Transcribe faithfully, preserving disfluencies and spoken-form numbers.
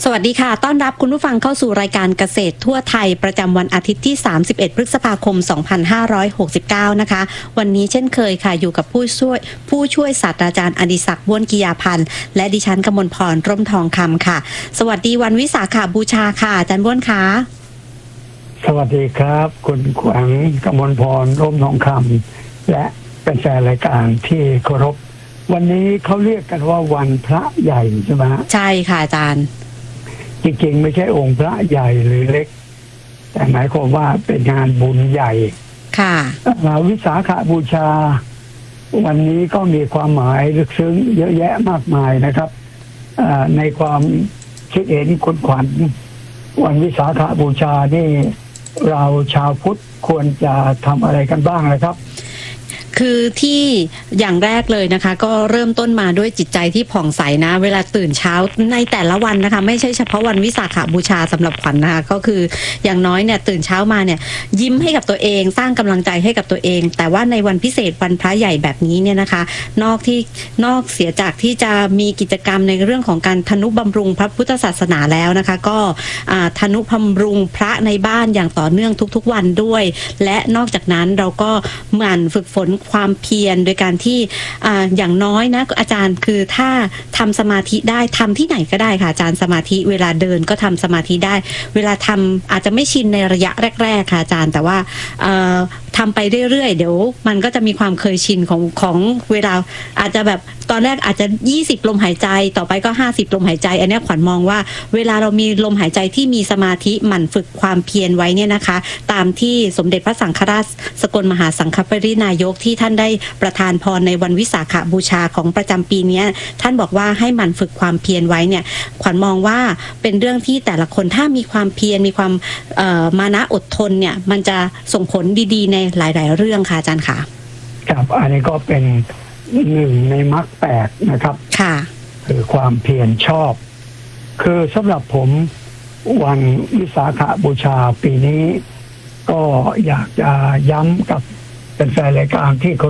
สวัสดีค่ะต้อนรับคุณผู้ฟังเข้าสู่รายการเกษตรทั่วไทยประจำวันอาทิตย์ที่สามสิบเอ็ดพฤษภาคมสองพันห้าร้อยหกสิบเก้านะคะวันนี้เช่นเคยค่ะอยู่กับผู้ช่วยผู้ช่วยศาสตราจารย์อดิศักดิ์บ้วนกิยาพันธ์และดิฉันกมลพรร่มทองคำค่ะสวัสดีวันวิสาขบูชาค่ะอาจารย์บ้วนคะสวัสดีครับคุณขวัญกมลพรร่มทองคำและเป็นแฟนรายการที่เคารพวันนี้เขาเรียกกันว่าวันพระใหญ่ใช่ไหมใช่ค่ะอาจารย์จริงๆไม่ใช่องค์พระใหญ่หรือเล็กแต่หมายความว่าเป็นงานบุญใหญ่ค่ะวิสาขบูชาวันนี้ก็มีความหมายลึกซึ้งเยอะแยะมากมายนะครับในความคิดเห็นคุณขวัญวันวิสาขบูชานี่เราชาวพุทธควรจะทำอะไรกันบ้างนะครับคือที่อย่างแรกเลยนะคะก็เริ่มต้นมาด้วยจิตใจที่ผ่องใสนะเวลาตื่นเช้าในแต่ละวันนะคะไม่ใช่เฉพาะวันวิสาขบูชาสำหรับขวัญ นะคะก็คืออย่างน้อยเนี่ยตื่นเช้ามาเนี่ยยิ้มให้กับตัวเองสร้างกำลังใจให้กับตัวเองแต่ว่าในวันพิเศษวันพระใหญ่แบบนี้เนี่ยนะคะนอกที่นอกเสียจากที่จะมีกิจกรรมในเรื่องของการทนุบำรุงพระพุทธศาสนาแล้วนะคะก็ทนุบำรุงพระในบ้านอย่างต่อเนื่องทุกๆวันด้วยและนอกจากนั้นเราก็หมั่นฝึกฝนความเพียรโดยการที่ อ, อย่างน้อยนะอาจารย์คือถ้าทำสมาธิได้ทำที่ไหนก็ได้ค่ะอาจารย์สมาธิเวลาเดินก็ทำสมาธิได้เวลาทำอาจจะไม่ชินในระยะแรกๆค่ะอาจารย์แต่ว่าทำไปเรื่อยๆเดี๋ยวมันก็จะมีความเคยชินของของเวลาอาจจะแบบตอนแรกอาจจะยี่สิบลมหายใจต่อไปก็ห้าสิบลมหายใจอันนี้ขวัญมองว่าเวลาเรามีลมหายใจที่มีสมาธิหมั่นฝึกความเพียรไว้เนี่ยนะคะตามที่สมเด็จพระสังฆราชสกลมหาสังฆปรินายกที่ท่านได้ประทานพรในวันวิสาขบูชาของประจำปีนี้ท่านบอกว่าให้หมั่นฝึกความเพียรไว้เนี่ยขวัญมองว่าเป็นเรื่องที่แต่ละคนถ้ามีความเพียรมีความมานะอดทนเนี่ยมันจะส่งผลดีๆในหลายๆเรื่องค่ะอาจารย์ค่ะครับอันนี้ก็เป็นหนึ่งในมรรคแปดนะครับค่ะคือความเพียรชอบคือสำหรับผมวันวิสาขบูชาปีนี้ก็อยากจะย้ำกับแฟนๆรายการที่